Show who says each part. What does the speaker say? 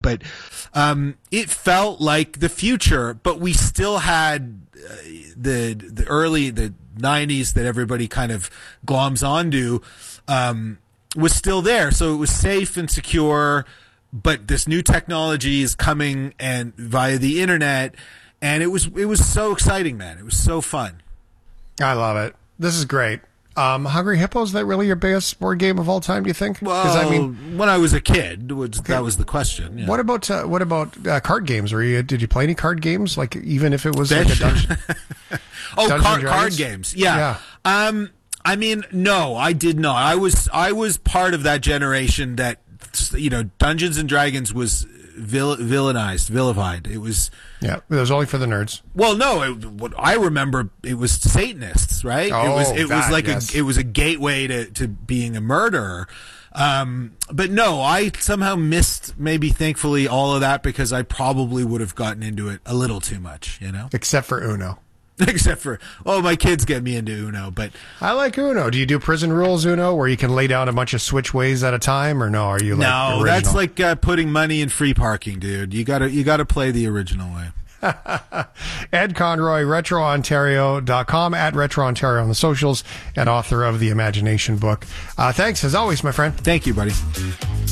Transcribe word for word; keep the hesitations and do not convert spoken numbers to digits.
Speaker 1: but um, it felt like the future. But we still had uh, the the early the nineties that everybody kind of gloms onto um, was still there, so it was safe and secure. But this new technology is coming and via the internet, and it was it was so exciting, man. It was so fun.
Speaker 2: I love it. This is great. Um, Hungry Hippo, is that really your biggest board game of all time, do you think?
Speaker 1: Well,
Speaker 2: I mean,
Speaker 1: when I was a kid, was,
Speaker 2: okay.
Speaker 1: that was the question. Yeah.
Speaker 2: What about uh, what about uh, card games? Were you, did you play any card games? Like even if it was like a dungeon?
Speaker 1: oh,
Speaker 2: Dungeons
Speaker 1: card,
Speaker 2: and
Speaker 1: card
Speaker 2: Dragons?
Speaker 1: games. Yeah.
Speaker 2: Yeah.
Speaker 1: Um, I mean, no, I did not. I was I was part of that generation that, you know, Dungeons and Dragons was vil- villainized, vilified. It was.
Speaker 2: Yeah, it was only for the nerds.
Speaker 1: Well, no, it, what I remember, it was Satanists, right?
Speaker 2: Oh,
Speaker 1: it was it
Speaker 2: that,
Speaker 1: was like
Speaker 2: yes.
Speaker 1: a it was a gateway to, to being a murderer. Um, but no, I somehow missed, maybe thankfully, all of that because I probably would have gotten into it a little too much, you know?
Speaker 2: Except for Uno.
Speaker 1: Except for, oh, my kids get me into Uno, but
Speaker 2: I like Uno. Do you do prison rules Uno, where you can lay down a bunch of switchways at a time, or no? Are you like
Speaker 1: no?
Speaker 2: original?
Speaker 1: That's like uh, putting money in free parking, dude. You gotta you gotta play the original way.
Speaker 2: Ed Conroy, retro ontario dot com, at Retro Ontario on the socials, and author of the Imagination book. Uh, thanks as always, my friend.
Speaker 1: Thank you, buddy.